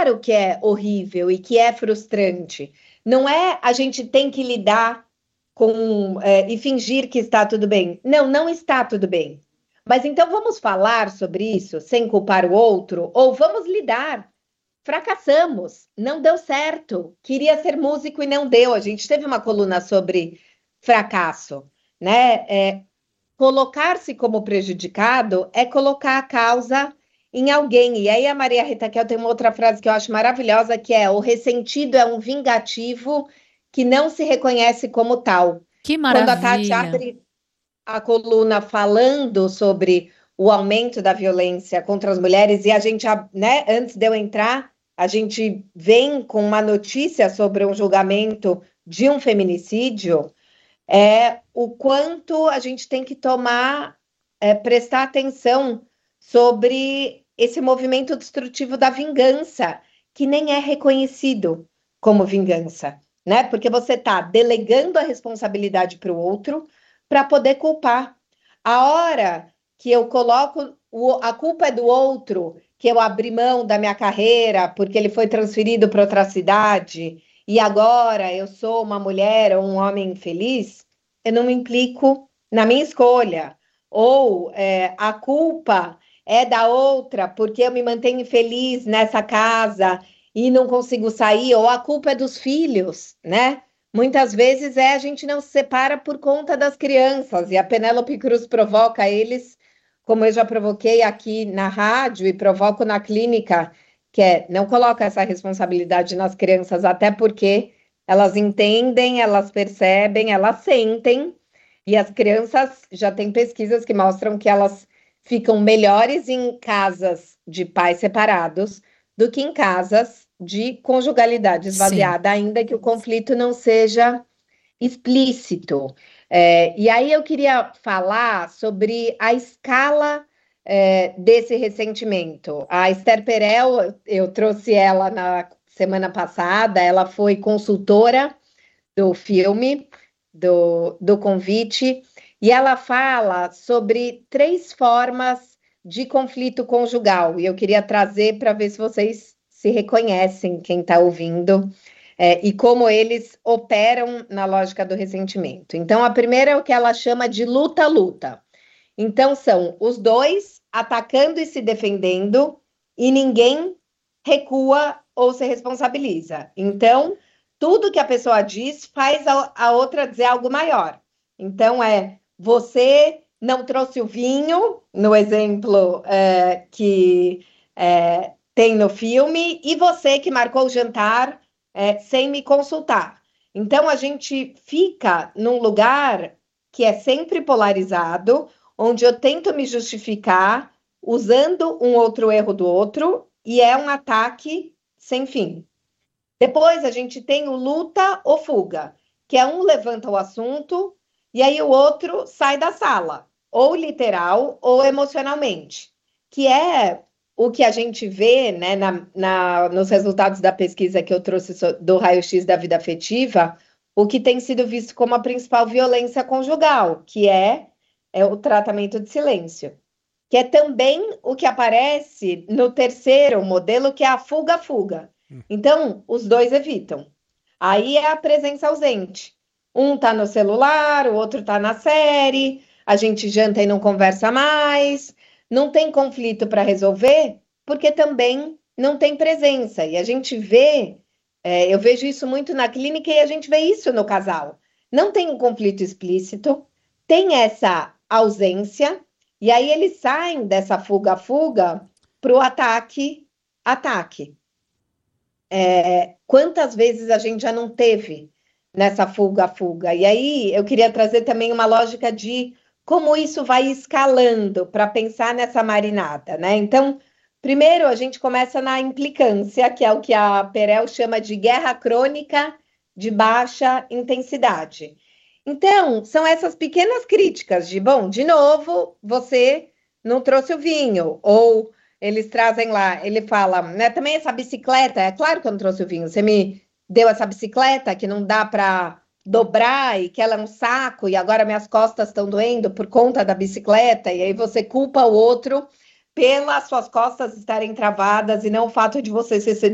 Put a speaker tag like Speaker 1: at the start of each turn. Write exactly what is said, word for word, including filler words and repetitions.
Speaker 1: Claro que é horrível e que é frustrante. Não é a gente tem que lidar com é, e fingir que está tudo bem. Não, não está tudo bem. Mas então vamos falar sobre isso sem culpar o outro? Ou vamos lidar? Fracassamos, não deu certo. Queria ser músico e não deu. A gente teve uma coluna sobre fracasso, né? É, colocar-se como prejudicado é colocar a causa em alguém. E aí a Maria Rita Kel tem uma outra frase que eu acho maravilhosa, que é: o ressentido é um vingativo que não se reconhece como tal.
Speaker 2: Que
Speaker 1: Quando a Tati
Speaker 2: maravilha.
Speaker 1: abre a coluna falando sobre o aumento da violência contra as mulheres, e a gente, né, antes de eu entrar, a gente vem com uma notícia sobre um julgamento de um feminicídio, é o quanto a gente tem que tomar, é, prestar atenção sobre esse movimento destrutivo da vingança, que nem é reconhecido como vingança, né? Porque você está delegando a responsabilidade para o outro para poder culpar. A hora que eu coloco o, a culpa é do outro, que eu abri mão da minha carreira porque ele foi transferido para outra cidade e agora eu sou uma mulher ou um homem infeliz, eu não me implico na minha escolha. Ou é, a culpa é da outra porque eu me mantenho infeliz nessa casa e não consigo sair, ou a culpa é dos filhos, né? Muitas vezes é a gente não se separa por conta das crianças, e a Penélope Cruz provoca eles, como eu já provoquei aqui na rádio e provoco na clínica, que é não coloca essa responsabilidade nas crianças, até porque elas entendem, elas percebem, elas sentem, e as crianças já têm pesquisas que mostram que elas ficam melhores em casas de pais separados do que em casas de conjugalidade
Speaker 2: Sim.
Speaker 1: esvaziada, ainda que o conflito não seja explícito. É, e aí eu queria falar sobre a escala é, desse ressentimento. A Esther Perel, eu trouxe ela na semana passada, ela foi consultora do filme, do, do Convite, e ela fala sobre três formas de conflito conjugal, e eu queria trazer para ver se vocês se reconhecem, quem está ouvindo, é, e como eles operam na lógica do ressentimento. Então, a primeira é o que ela chama de luta-luta. Então, são os dois atacando e se defendendo, e ninguém recua ou se responsabiliza. Então, tudo que a pessoa diz faz a, a outra dizer algo maior. Então, é você não trouxe o vinho, no exemplo é, que é, tem no filme, e você que marcou o jantar é, sem me consultar. Então, a gente fica num lugar que é sempre polarizado, onde eu tento me justificar usando um outro erro do outro, e é um ataque sem fim. Depois a gente tem o luta ou fuga, que é um levanta o assunto e aí o outro sai da sala, ou literal ou emocionalmente, que é o que a gente vê, né, na, na, nos resultados da pesquisa que eu trouxe do raio-x da vida afetiva, o que tem sido visto como a principal violência conjugal, que é, é o tratamento de silêncio, que é também o que aparece no terceiro modelo, que é a fuga-fuga. Então, os dois evitam. Aí é a presença ausente. Um tá no celular, o outro tá na série, a gente janta e não conversa mais, não tem conflito para resolver, porque também não tem presença. E a gente vê, é, eu vejo isso muito na clínica e a gente vê isso no casal. Não tem um conflito explícito, tem essa ausência, e aí eles saem dessa fuga-fuga para o ataque-ataque. É, quantas vezes a gente já não teve nessa fuga-fuga? E aí eu queria trazer também uma lógica de como isso vai escalando para pensar nessa marinada, né? Então, primeiro a gente começa na implicância, que é o que a Perel chama de guerra crônica de baixa intensidade. Então, são essas pequenas críticas de, bom, de novo, você não trouxe o vinho, ou eles trazem lá, ele fala, né, também essa bicicleta, é claro que eu não trouxe o vinho, você me deu essa bicicleta que não dá para dobrar e que ela é um saco e agora minhas costas estão doendo por conta da bicicleta, e aí você culpa o outro pelas suas costas estarem travadas e não o fato de você ser